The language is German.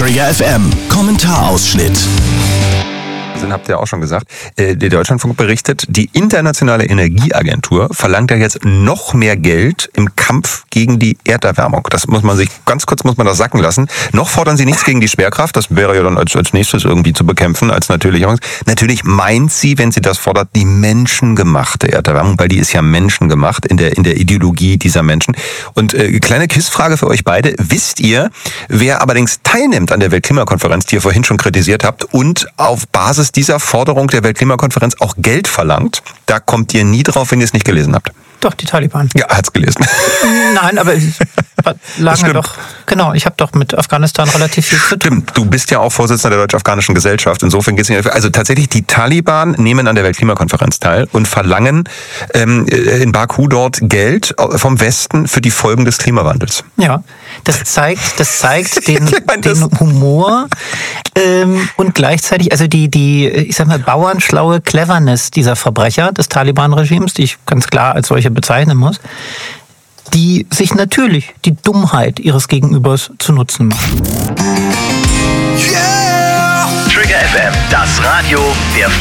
Trigger FM Kommentarausschnitt. Habt ihr auch schon gesagt. Der Deutschlandfunk berichtet, die Internationale Energieagentur verlangt ja jetzt noch mehr Geld im Kampf gegen die Erderwärmung. Das muss man das sacken lassen. Noch fordern sie nichts gegen die Schwerkraft. Das wäre ja dann als nächstes irgendwie zu bekämpfen als natürliche. Natürlich meint sie, wenn sie das fordert, die menschengemachte Erderwärmung, weil die ist ja menschengemacht in der Ideologie dieser Menschen. Und kleine Quizfrage für euch beide. Wisst ihr, wer allerdings teilnimmt an der Weltklimakonferenz, die ihr vorhin schon kritisiert habt und auf Basis dieser Forderung der Weltklimakonferenz auch Geld verlangt? Da kommt ihr nie drauf, wenn ihr es nicht gelesen habt. Doch, die Taliban. Ja, hat's gelesen. Nein, aber lagen doch, genau, ich habe doch mit Afghanistan relativ viel zu tun. Stimmt, du bist ja auch Vorsitzender der Deutsch-Afghanischen Gesellschaft, insofern geht's nicht. Also tatsächlich, die Taliban nehmen an der Weltklimakonferenz teil und verlangen in Baku dort Geld vom Westen für die Folgen des Klimawandels. Ja, das zeigt den Humor und gleichzeitig, also die ich sag mal, bauernschlaue Cleverness dieser Verbrecher des Taliban-Regimes, die ich ganz klar als solche bezeichnen muss, die sich natürlich die Dummheit ihres Gegenübers zu Nutzen machen. Yeah! Trigger FM, das Radio der